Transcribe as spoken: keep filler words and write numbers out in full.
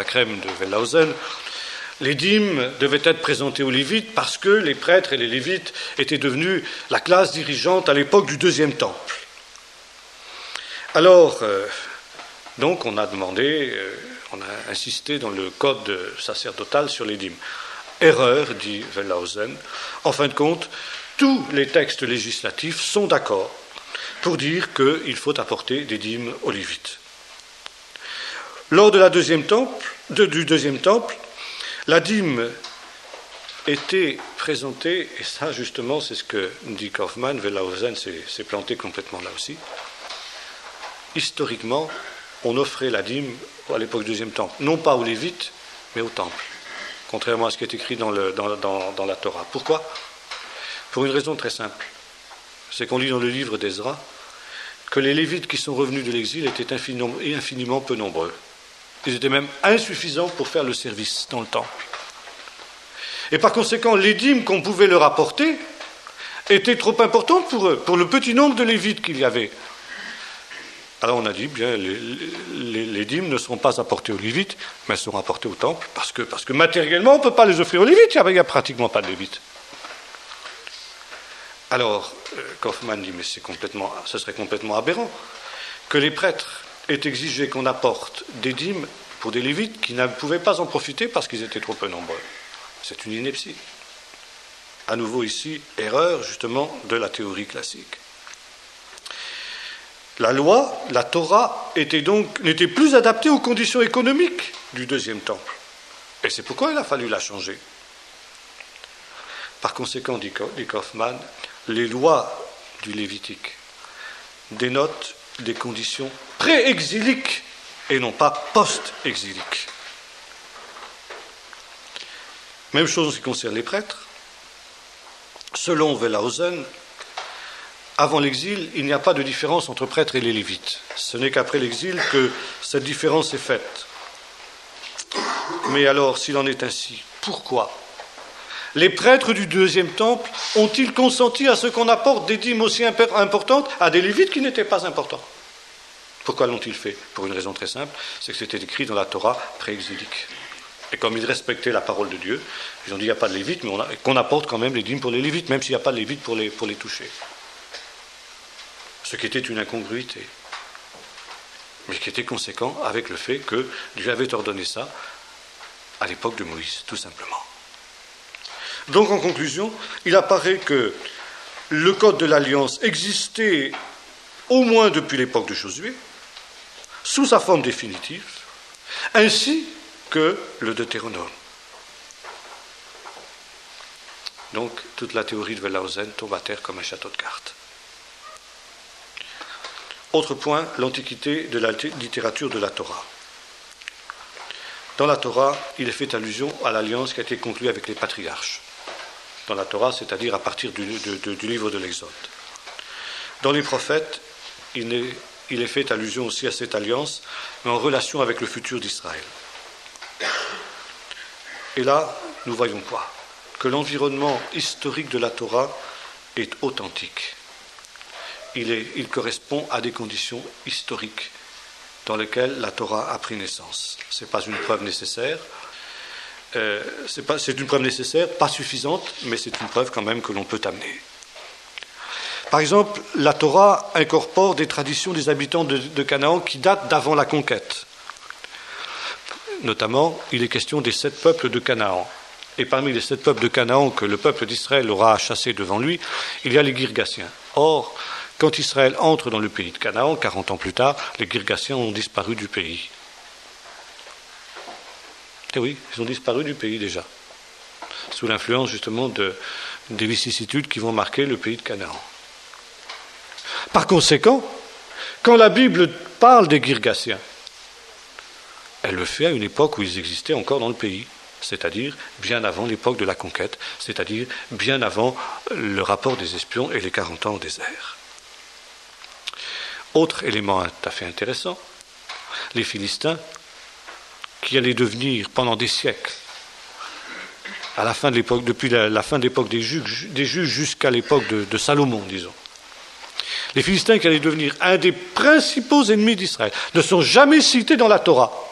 crème de Wellhausen, les dîmes devaient être présentées aux Lévites parce que les prêtres et les Lévites étaient devenus la classe dirigeante à l'époque du deuxième temple. Alors, euh, donc, on a demandé, euh, on a insisté dans le code sacerdotal sur les dîmes. Erreur, dit Wellhausen. En fin de compte, tous les textes législatifs sont d'accord pour dire qu'il faut apporter des dîmes aux Lévites. Lors de la deuxième temple, de, du deuxième temple, la dîme était présentée, et ça justement c'est ce que dit Kaufmann, Wellhausen s'est, s'est planté complètement là aussi. Historiquement, on offrait la dîme à l'époque du deuxième temple, non pas aux Lévites, mais au temple, contrairement à ce qui est écrit dans, le, dans, dans, dans la Torah. Pourquoi ? Pour une raison très simple. C'est qu'on lit dans le livre d'Ezra que les Lévites qui sont revenus de l'exil étaient infiniment, infiniment peu nombreux. Ils étaient même insuffisants pour faire le service dans le temple. Et par conséquent, les dîmes qu'on pouvait leur apporter étaient trop importantes pour eux, pour le petit nombre de Lévites qu'il y avait. Alors on a dit, bien, les, les, les dîmes ne seront pas apportées aux Lévites, mais elles seront apportées au temple, parce que, parce que matériellement, on ne peut pas les offrir aux Lévites, il n'y a, a pratiquement pas de Lévites. Alors, euh, Kaufmann dit, mais c'est complètement, ce serait complètement aberrant que les prêtres aient exigé qu'on apporte des dîmes pour des Lévites qui ne pouvaient pas en profiter parce qu'ils étaient trop peu nombreux. C'est une ineptie. À nouveau ici, erreur justement de la théorie classique. La loi, la Torah, était donc, n'était plus adaptée aux conditions économiques du deuxième temple. Et c'est pourquoi il a fallu la changer. Par conséquent, dit Kaufmann, les lois du Lévitique dénotent des conditions pré-exiliques et non pas post-exiliques. Même chose en ce qui concerne les prêtres. Selon Wellhausen, avant l'exil, il n'y a pas de différence entre prêtres et les Lévites. Ce n'est qu'après l'exil que cette différence est faite. Mais alors, s'il en est ainsi, pourquoi les prêtres du deuxième temple ont-ils consenti à ce qu'on apporte des dîmes aussi importantes à des Lévites qui n'étaient pas importants ? Pourquoi l'ont-ils fait ? Pour une raison très simple, c'est que c'était écrit dans la Torah pré-exilique. Et comme ils respectaient la parole de Dieu, ils ont dit il n'y a pas de Lévites, mais on a, qu'on apporte quand même les dîmes pour les Lévites, même s'il n'y a pas de Lévites pour les, pour les toucher. Ce qui était une incongruité, mais qui était conséquent avec le fait que Dieu avait ordonné ça à l'époque de Moïse, tout simplement. Donc, en conclusion, il apparaît que le code de l'Alliance existait au moins depuis l'époque de Josué, sous sa forme définitive, ainsi que le Deutéronome. Donc, toute la théorie de Wellhausen tombe à terre comme un château de cartes. Autre point, l'antiquité de la littérature de la Torah. Dans la Torah, il est fait allusion à l'alliance qui a été conclue avec les patriarches. Dans la Torah, c'est-à-dire à partir du, de, de, du livre de l'Exode. Dans les prophètes, il est, il est fait allusion aussi à cette alliance, mais en relation avec le futur d'Israël. Et là, nous voyons quoi ? Que l'environnement historique de la Torah est authentique. Il, est, il correspond à des conditions historiques dans lesquelles la Torah a pris naissance. Ce n'est pas une preuve nécessaire. Euh, c'est, pas, c'est une preuve nécessaire, pas suffisante, mais c'est une preuve quand même que l'on peut amener. Par exemple, la Torah incorpore des traditions des habitants de, de Canaan qui datent d'avant la conquête. Notamment, il est question des sept peuples de Canaan. Et parmi les sept peuples de Canaan que le peuple d'Israël aura chassés devant lui, il y a les Girgasiens. Or, quand Israël entre dans le pays de Canaan, quarante ans plus tard, les Girgasiens ont disparu du pays. Et oui, ils ont disparu du pays déjà, sous l'influence justement de, des vicissitudes qui vont marquer le pays de Canaan. Par conséquent, quand la Bible parle des Girgasiens, elle le fait à une époque où ils existaient encore dans le pays, c'est-à-dire bien avant l'époque de la conquête, c'est-à-dire bien avant le rapport des espions et les quarante ans au désert. Autre élément tout à fait intéressant, les Philistins, qui allaient devenir pendant des siècles, à la fin de l'époque, depuis la, la fin de l'époque des juges, des juges jusqu'à l'époque de, de Salomon, disons. Les Philistins qui allaient devenir un des principaux ennemis d'Israël ne sont jamais cités dans la Torah.